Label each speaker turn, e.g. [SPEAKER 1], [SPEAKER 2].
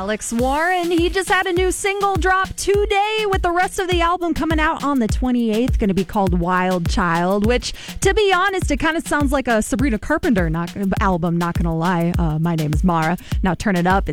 [SPEAKER 1] Alex Warren. He just had a new single drop today with the rest of the album coming out on the 28th. Going to be called Wild Child, which, to be honest, it kind of sounds like a Sabrina Carpenter album, not going to lie. My name is Mara. Now turn it up.